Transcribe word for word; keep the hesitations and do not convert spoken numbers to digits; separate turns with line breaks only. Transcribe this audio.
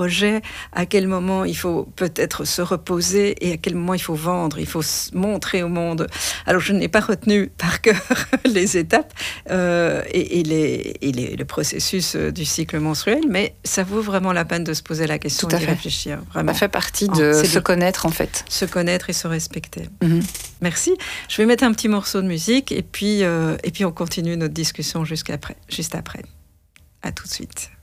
projet, à quel moment il faut peut-être se reposer et à quel moment il faut vendre, il faut se montrer au monde. Alors je n'ai pas retenu par cœur les étapes euh, et, et, les, et les, le processus du cycle menstruel, mais ça vaut vraiment la peine de se poser la question et d'y réfléchir. Vraiment.
Ça fait partie de oh, se le... connaître en fait.
Se connaître et se respecter. Mm-hmm. Merci. Je vais mettre un petit morceau de musique et puis, euh, et puis on continue notre discussion jusqu'après, juste après. À tout de suite.